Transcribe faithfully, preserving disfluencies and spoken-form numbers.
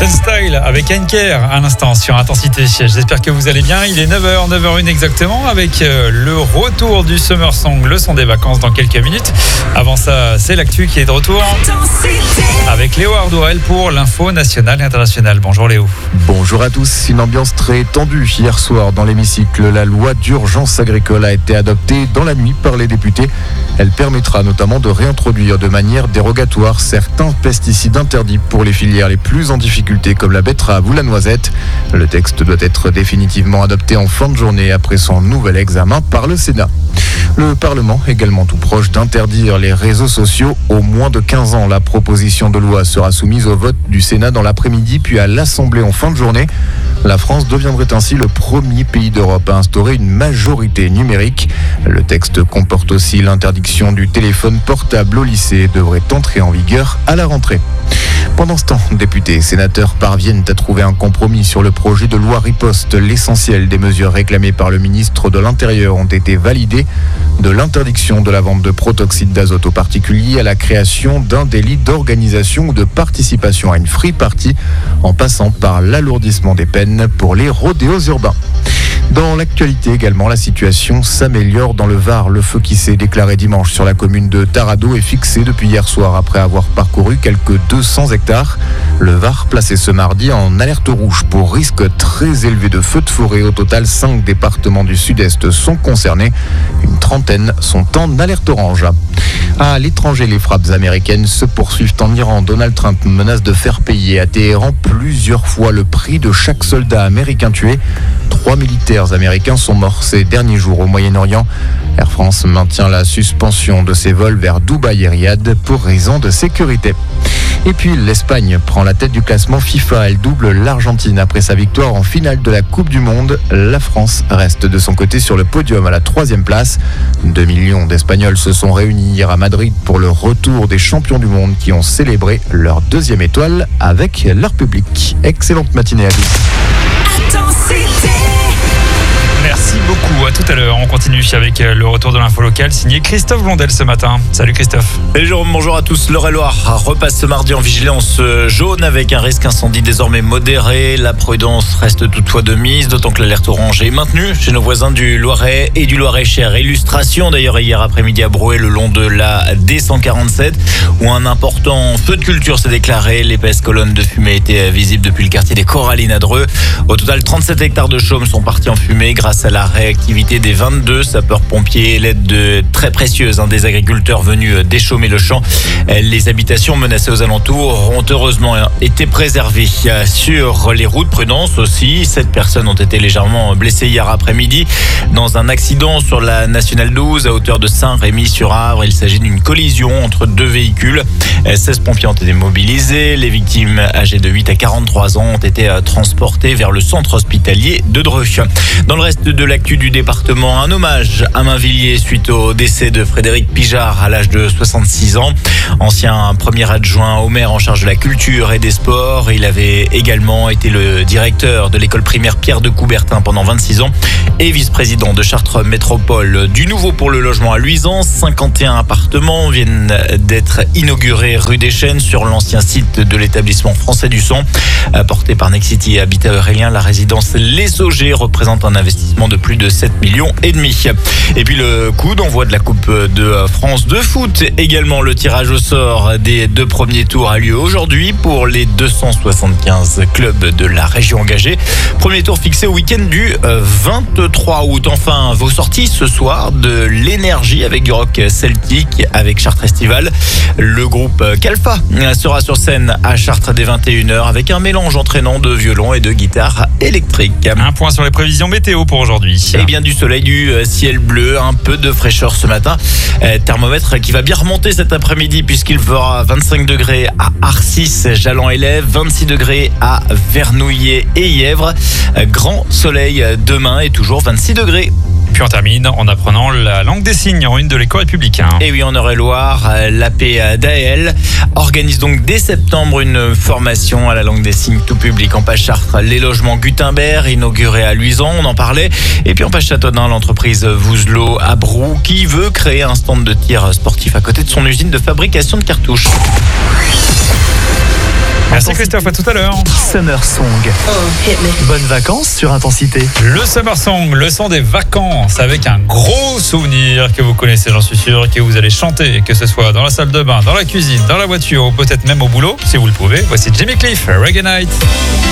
Ten Style avec Anker à l'instant sur Intensité. J'espère que vous allez bien. Il est neuf heures, neuf heures une exactement, avec le retour du Summer Song, le son des vacances dans quelques minutes. Avant ça, c'est l'actu qui est de retour avec Léo Ardouel pour l'info nationale et internationale. Bonjour Léo. Bonjour à tous. Une ambiance très tendue hier soir dans l'hémicycle. La loi d'urgence agricole a été adoptée dans la nuit par les députés. Elle permettra notamment de réintroduire de manière dérogatoire certains pesticides interdits pour les filières les plus en difficulté comme la betterave ou la noisette. Le texte doit être définitivement adopté en fin de journée après son nouvel examen par le Sénat. Le Parlement également tout proche d'interdire les réseaux sociaux aux moins de quinze ans. La proposition de loi sera soumise au vote du Sénat dans l'après-midi puis à l'Assemblée en fin de journée. La France deviendrait ainsi le premier pays d'Europe à instaurer une majorité numérique. Le texte comporte aussi l'interdiction du téléphone portable au lycée et devrait entrer en vigueur à la rentrée. Pendant ce temps, députés et sénateurs parviennent à trouver un compromis sur le projet de loi riposte. L'essentiel des mesures réclamées par le ministre de l'Intérieur ont été validées, de l'interdiction de la vente de protoxyde d'azote aux particuliers à la création d'un délit d'organisation ou de participation à une free party, en passant par l'alourdissement des peines pour les rodéos urbains. Dans l'actualité également, la situation s'améliore dans le Var. Le feu qui s'est déclaré dimanche sur la commune de Taradot est fixé depuis hier soir après avoir parcouru quelques deux cents hectares. Le Var placé ce mardi en alerte rouge pour risque très élevé de feux de forêt. Au total, cinq départements du sud-est sont concernés. Une trentaine sont en alerte orange. À l'étranger, les frappes américaines se poursuivent en Iran. Donald Trump menace de faire payer à Téhéran plusieurs fois le prix de chaque soldat américain tué. Trois militaires américains sont morts ces derniers jours au Moyen-Orient. Air France maintient la suspension de ses vols vers Dubaï et Riyad pour raison de sécurité. Et puis l'Espagne prend la tête du classement FIFA. Elle double l'Argentine après sa victoire en finale de la Coupe du Monde. La France reste de son côté sur le podium à la troisième place. Deux millions d'Espagnols se sont réunis hier à Madrid pour le retour des champions du monde qui ont célébré leur deuxième étoile avec leur public. Excellente matinée à tous. Merci beaucoup, à tout à l'heure. On continue avec le retour de l'info locale signé Christophe Blondel ce matin. Salut Christophe. Salut Jérôme, bonjour à tous. L'Eure-et-Loire repasse ce mardi en vigilance jaune avec un risque incendie désormais modéré. La prudence reste toutefois de mise, d'autant que l'alerte orange est maintenue chez nos voisins du Loiret et du Loiret-Cher. Illustration d'ailleurs hier après-midi à Brouet le long de la D cent quarante-sept où un important feu de culture s'est déclaré. L'épaisse colonne de fumée était visible depuis le quartier des Corallines à Dreux. Au total, trente-sept hectares de chaume sont partis en fumée grâce à la réactivité des vingt-deux sapeurs-pompiers, l'aide de très précieuse hein, des agriculteurs venus déchaumer le champ. Les habitations menacées aux alentours ont heureusement été préservées. Sur les routes, prudence aussi, sept personnes ont été légèrement blessées hier après-midi dans un accident sur la nationale douze à hauteur de Saint-Rémy-sur-Avre. Il s'agit d'une collision entre deux véhicules. seize pompiers ont été mobilisés. Les victimes âgées de huit à quarante-trois ans ont été transportées vers le centre hospitalier de Dreux. Dans le reste de l'actu du département, un hommage à Mainvilliers suite au décès de Frédéric Pijard à l'âge de soixante-six ans. Ancien premier adjoint au maire en charge de la culture et des sports, il avait également été le directeur de l'école primaire Pierre de Coubertin pendant vingt-six ans et vice-président de Chartres Métropole. Du nouveau pour le logement à Luisance, cinquante et un appartements viennent d'être inaugurés rue des Chênes sur l'ancien site de l'établissement français du son. Porté par Nexity et Habitat Aurélien, la résidence Les Saugers représente un investissement de plus de sept millions et demi. Et puis le coup d'envoi de la Coupe de France de foot. Également le tirage au sort des deux premiers tours a lieu aujourd'hui pour les deux cent soixante-quinze clubs de la région engagée. Premier tour fixé au week-end du vingt-trois août. Enfin, vos sorties ce soir de l'énergie avec du rock celtique avec Chartres Festival. Le groupe Calfa sera sur scène à Chartres dès vingt et une heures avec un mélange entraînant de violon et de guitare électrique. Un point sur les prévisions météo pour aujourd'hui. Eh bien du soleil, du ciel bleu, un peu de fraîcheur ce matin. Euh, thermomètre qui va bien remonter cet après-midi puisqu'il fera vingt-cinq degrés à Arcis, Jallan-et-Lève, vingt-six degrés à Vernouillet et Yèvre. Euh, grand soleil demain et toujours vingt-six degrés. Puis on termine en apprenant la langue des signes en une de l'école républicain. Et oui, en Eure-et-Loire, l'A P d'A L organise donc dès septembre une formation à la langue des signes tout public en Page-Chartres. Les logements Gutenberg inaugurés à Luisan, on en parlait. Et puis en Page-Châtonnat, l'entreprise Vouzelot à Brou qui veut créer un stand de tir sportif à côté de son usine de fabrication de cartouches. Merci. Merci Christophe, à tout à l'heure. Summer Song. Bonnes vacances sur Intensité. Le Summer Song, le son des vacances, avec un gros souvenir que vous connaissez, j'en suis sûr, que vous allez chanter, que ce soit dans la salle de bain, dans la cuisine, dans la voiture ou peut-être même au boulot, si vous le pouvez. Voici Jimmy Cliff, Reggae Night.